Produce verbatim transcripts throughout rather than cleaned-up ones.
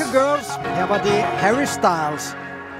Girls. Her var det Harry Styles.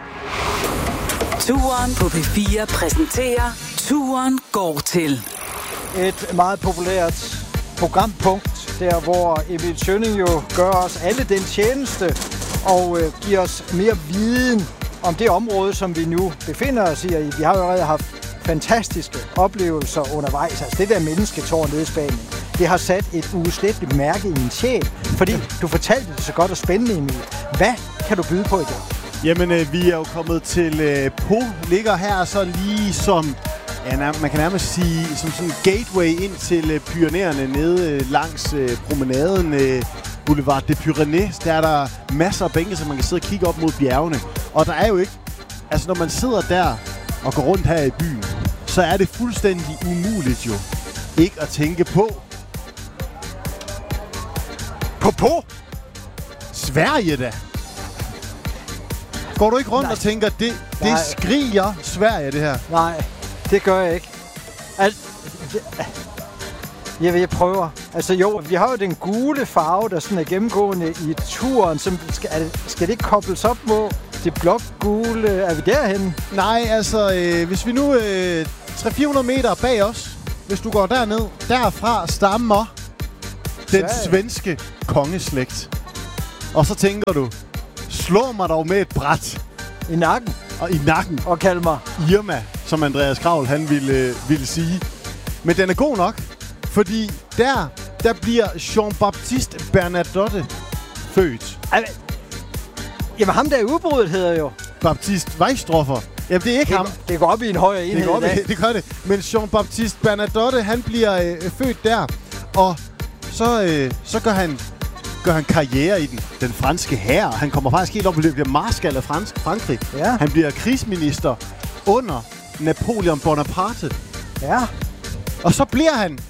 Turen på P fire præsenterer Turen går til. Et meget populært programpunkt, der hvor Emil Schønning jo gør os alle den tjeneste og øh, giver os mere viden om det område, som vi nu befinder os i. Vi har jo allerede haft fantastiske oplevelser undervejs. Altså det der mennesketår nede i Spanien, det har sat et udsletteligt mærke i min sjæl, fordi du fortalte det så godt og spændende, Emil. Hvad kan du byde på i dag? Jamen, øh, vi er jo kommet til øh, Po, ligger her så lige som, ja, man kan nærmest sige, som sådan en gateway ind til øh, Pyrenæerne nede øh, langs øh, promenaden øh, Boulevard des Pyrénées. Der er der masser af bænke, så man kan sidde og kigge op mod bjergene. Og der er jo ikke, altså når man sidder der og går rundt her i byen, så er det fuldstændig umuligt jo ikke at tænke på. På Po? Sverige da! Går du ikke rundt Nej. og tænker, det, det skriger Sverige, det her? Nej, det gør jeg ikke. Al- det, jeg, jeg prøver. Altså jo, vi har jo den gule farve, der sådan er gennemgående i turen. Som skal, er det, skal det ikke kobles op mod det blågule? Er vi derhenne? Nej, altså, øh, hvis vi nu øh, tre til fire hundrede meter bag os, hvis du går derned, derfra stammer den Sverige. Svenske kongeslægt. Og så tænker du, slå mig dog med et bræt. I nakken. Og i nakken. Og kald mig Irma, som Andreas Kravl, han ville, ville sige. Men den er god nok, fordi der, der bliver Jean-Baptiste Bernadotte født. Altså, jamen ham der i udbruddet hedder jo Baptiste Weisstroffer. Jamen det er ikke det ham. Går, det går op i en højere enhed. Det går, op i, det gør det. Men Jean-Baptiste Bernadotte, han bliver øh, født der. Og så, øh, så gør han... gør han karriere i den, den franske hær. Han kommer faktisk helt op og bliver marskal af fransk, Frankrig. Ja. Han bliver krigsminister under Napoleon Bonaparte. Ja. Og så bliver han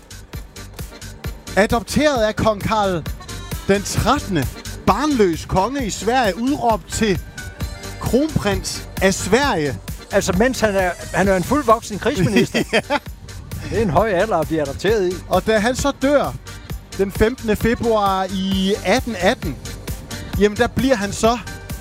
adopteret af kong Karl den trettende, barnløs konge i Sverige, udråbt til kronprins af Sverige. Altså mens han er, han er en fuldvoksen krigsminister. Ja. Det er en høj alder at blive adopteret i. Og da han så dør den femtende februar i atten atten, jamen der bliver han så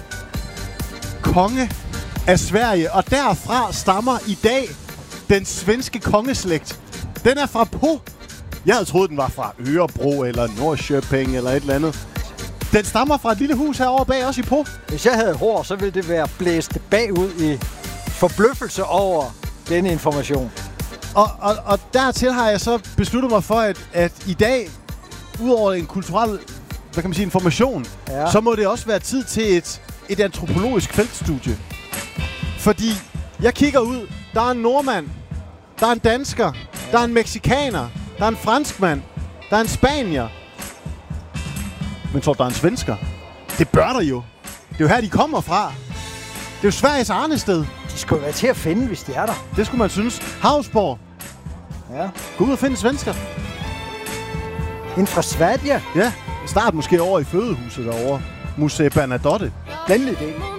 konge af Sverige. Og derfra stammer i dag den svenske kongeslægt. Den er fra Po. Jeg havde troet, den var fra Örebro eller Norrköping eller et eller andet. Den stammer fra et lille hus herovre bag os i Po. Hvis jeg havde hår, så ville det være blæst bagud i forbløffelse over denne information. Og, og, og dertil har jeg så besluttet mig for, at, at i dag, udover en kulturel, hvad kan man sige, information, ja. så må det også være tid til et, et antropologisk feltstudie. Fordi jeg kigger ud, der er en nordmand, der er en dansker, ja. der er en meksikaner, der er en franskmand, der er en spanier. Men tror du, der er en svensker? Det bør der jo. Det er jo her, de kommer fra. Det er jo Sveriges arnested. De skulle være til at finde, hvis de er der. Det skulle man synes. Havsborg. Ja. Gå ud og finde svensker. En fra Sverige? Ja. Start måske over i fødehuset derovre. Museet Bernadotte. Spændende idé.